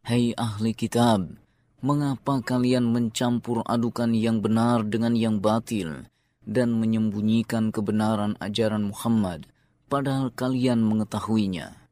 Hai ahli kitab, mengapa kalian mencampur adukan yang benar dengan yang batil dan menyembunyikan kebenaran ajaran Muhammad, padahal kalian mengetahuinya?